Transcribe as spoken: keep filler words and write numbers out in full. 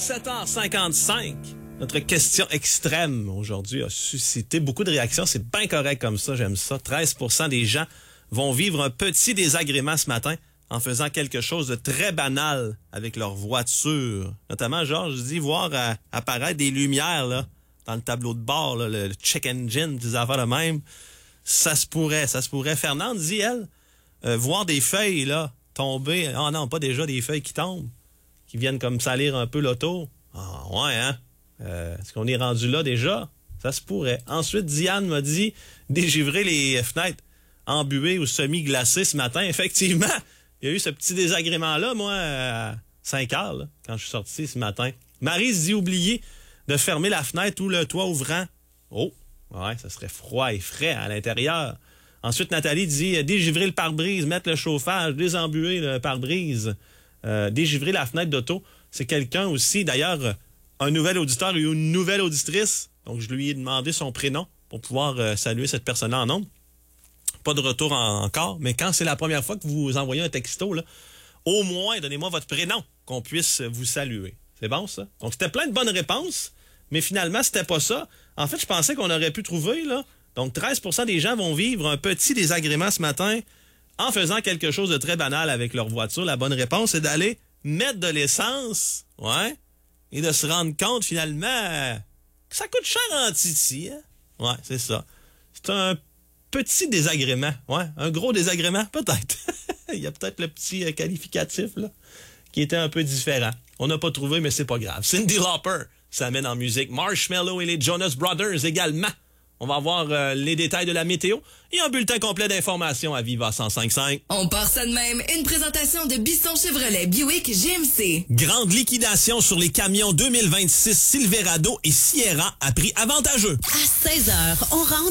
sept heures cinquante-cinq. Notre question extrême aujourd'hui a suscité beaucoup de réactions. C'est bien correct comme ça, j'aime ça. treize pour cent des gens vont vivre un petit désagrément ce matin en faisant quelque chose de très banal avec leur voiture. Notamment, genre, je dis, voir euh, apparaître des lumières là dans le tableau de bord, là, le check engine, des affaires de même. Ça se pourrait, ça se pourrait. Fernande dit, elle, euh, voir des feuilles là tomber. Ah non, pas déjà des feuilles qui tombent, qui viennent comme salir un peu l'auto. Ah ouais, hein? Euh, est-ce qu'on est rendu là déjà? Ça se pourrait. Ensuite, Diane m'a dit dégivrer les fenêtres embuées ou semi-glacées ce matin. Effectivement, il y a eu ce petit désagrément-là, moi, à cinq heures, là, quand je suis sorti ce matin. Marie se dit oublier de fermer la fenêtre ou le toit ouvrant. Oh, ouais, ça serait froid et frais à l'intérieur. Ensuite, Nathalie dit dégivrer le pare-brise, mettre le chauffage, désembuer le pare-brise, euh, dégivrer la fenêtre d'auto. C'est quelqu'un aussi, d'ailleurs, un nouvel auditeur ou une nouvelle auditrice. Donc, je lui ai demandé son prénom pour pouvoir euh, saluer cette personne-là en nombre. Pas de retour en, encore, mais quand c'est la première fois que vous envoyez un texto, là, au moins, donnez-moi votre prénom, qu'on puisse vous saluer. C'est bon, ça? Donc, c'était plein de bonnes réponses, mais finalement, c'était pas ça. En fait, je pensais qu'on aurait pu trouver, là. Donc, treize pour cent des gens vont vivre un petit désagrément ce matin en faisant quelque chose de très banal avec leur voiture. La bonne réponse, c'est d'aller mettre de l'essence, ouais, et de se rendre compte, finalement, que ça coûte cher en Titi, hein? Ouais, c'est ça. C'est un petit désagrément, ouais, un gros désagrément, peut-être. Il y a peut-être le petit euh, qualificatif, là, qui était un peu différent. On n'a pas trouvé, mais c'est pas grave. Cyndi Lauper, ça amène en musique. Marshmello et les Jonas Brothers également. On va voir euh, les détails de la météo et un bulletin complet d'informations à Viva cent cinq cinq. On part ça de même. Une présentation de Bisson Chevrolet Buick G M C. Grande liquidation sur les camions deux mille vingt-six Silverado et Sierra à prix avantageux. À seize heures, on rentre